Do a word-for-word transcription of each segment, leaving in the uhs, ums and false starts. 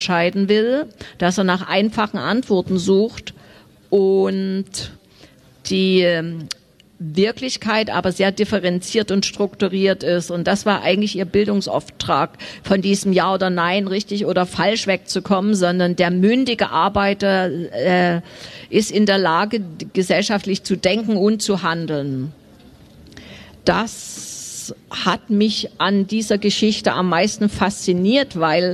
unterscheiden will, dass er nach einfachen Antworten sucht und die Wirklichkeit aber sehr differenziert und strukturiert ist. Und das war eigentlich ihr Bildungsauftrag, von diesem Ja oder Nein, richtig oder falsch wegzukommen, sondern der mündige Arbeiter äh, ist in der Lage, gesellschaftlich zu denken und zu handeln. Das hat mich an dieser Geschichte am meisten fasziniert, weil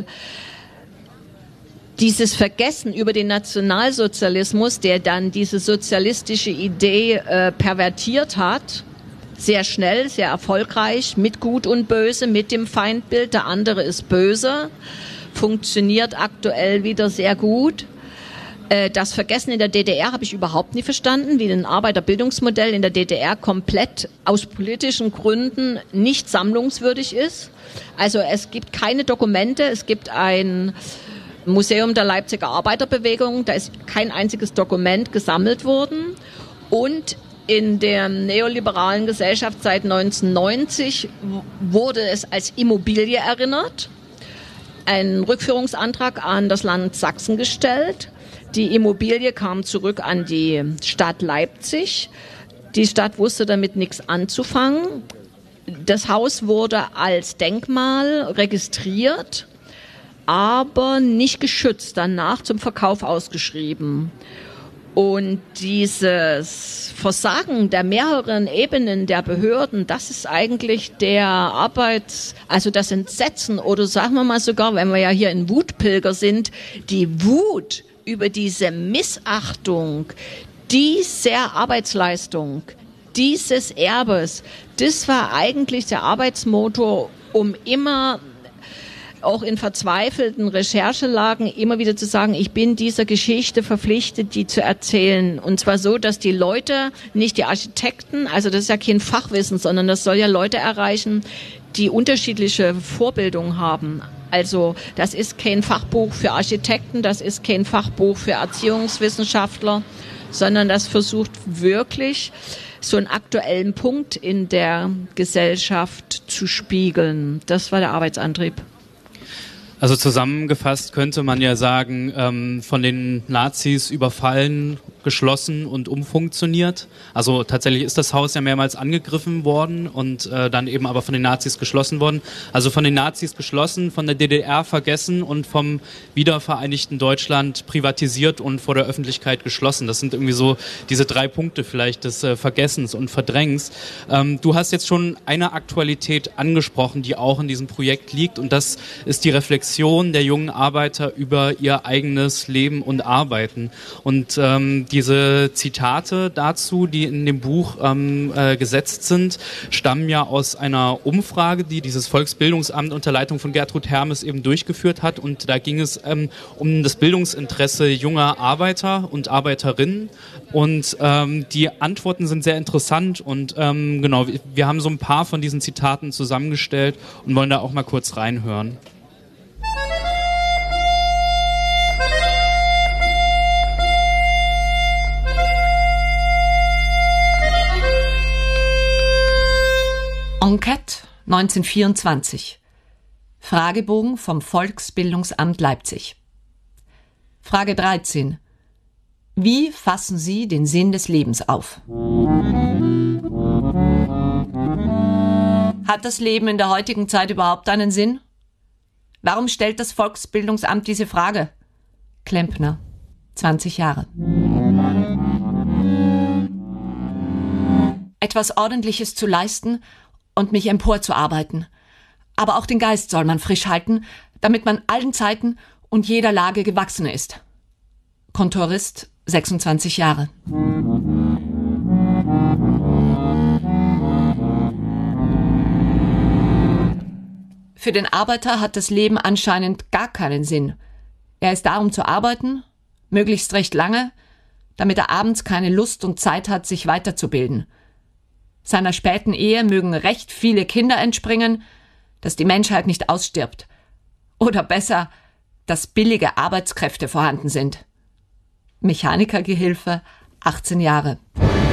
dieses Vergessen über den Nationalsozialismus, der dann diese sozialistische Idee äh, pervertiert hat, sehr schnell, sehr erfolgreich, mit Gut und Böse, mit dem Feindbild, der andere ist böse, funktioniert aktuell wieder sehr gut. Äh, das Vergessen in der D D R habe ich überhaupt nie verstanden, wie ein Arbeiterbildungsmodell in der D D R komplett aus politischen Gründen nicht sammlungswürdig ist. Also es gibt keine Dokumente, es gibt ein Museum der Leipziger Arbeiterbewegung, da ist kein einziges Dokument gesammelt worden. Und in der neoliberalen Gesellschaft seit neunzehnhundertneunzig wurde es als Immobilie erinnert, ein Rückführungsantrag an das Land Sachsen gestellt. Die Immobilie kam zurück an die Stadt Leipzig. Die Stadt wusste damit nichts anzufangen. Das Haus wurde als Denkmal registriert, aber nicht geschützt, danach zum Verkauf ausgeschrieben. Und dieses Versagen der mehreren Ebenen der Behörden, das ist eigentlich der Arbeits-, also das Entsetzen oder sagen wir mal sogar, wenn wir ja hier in Wutpilger sind, die Wut über diese Missachtung dieser Arbeitsleistung, dieses Erbes, das war eigentlich der Arbeitsmotor, um immer auch in verzweifelten Recherchelagen immer wieder zu sagen, ich bin dieser Geschichte verpflichtet, die zu erzählen. Und zwar so, dass die Leute, nicht die Architekten, also das ist ja kein Fachwissen, sondern das soll ja Leute erreichen, die unterschiedliche Vorbildungen haben. Also das ist kein Fachbuch für Architekten, das ist kein Fachbuch für Erziehungswissenschaftler, sondern das versucht wirklich so einen aktuellen Punkt in der Gesellschaft zu spiegeln. Das war der Arbeitsantrieb. Also zusammengefasst könnte man ja sagen, ähm, von den Nazis überfallen, geschlossen und umfunktioniert. Also tatsächlich ist das Haus ja mehrmals angegriffen worden und äh, dann eben aber von den Nazis geschlossen worden. Also von den Nazis geschlossen, von der D D R vergessen und vom wiedervereinigten Deutschland privatisiert und vor der Öffentlichkeit geschlossen. Das sind irgendwie so diese drei Punkte vielleicht des äh, Vergessens und Verdrängens. Ähm, du hast jetzt schon eine Aktualität angesprochen, die auch in diesem Projekt liegt, und das ist die Reflexion der jungen Arbeiter über ihr eigenes Leben und Arbeiten. Und ähm, diese Zitate dazu, die in dem Buch ähm, äh, gesetzt sind, stammen ja aus einer Umfrage, die dieses Volksbildungsamt unter Leitung von Gertrud Hermes eben durchgeführt hat. Und da ging es ähm, um das Bildungsinteresse junger Arbeiter und Arbeiterinnen. Und ähm, die Antworten sind sehr interessant. Und ähm, genau, wir, wir haben so ein paar von diesen Zitaten zusammengestellt und wollen da auch mal kurz reinhören. Enquete neunzehnhundertvierundzwanzig. Fragebogen vom Volksbildungsamt Leipzig. Frage dreizehn. Wie fassen Sie den Sinn des Lebens auf? Hat das Leben in der heutigen Zeit überhaupt einen Sinn? Warum stellt das Volksbildungsamt diese Frage? Klempner, zwanzig Jahre. Etwas Ordentliches zu leisten und mich emporzuarbeiten. Aber auch den Geist soll man frisch halten, damit man allen Zeiten und jeder Lage gewachsen ist. Kontorist, sechsundzwanzig Jahre. Für den Arbeiter hat das Leben anscheinend gar keinen Sinn. Er ist da, um zu arbeiten, möglichst recht lange, damit er abends keine Lust und Zeit hat, sich weiterzubilden. Seiner späten Ehe mögen recht viele Kinder entspringen, dass die Menschheit nicht ausstirbt. Oder besser, dass billige Arbeitskräfte vorhanden sind. Mechanikergehilfe, achtzehn Jahre.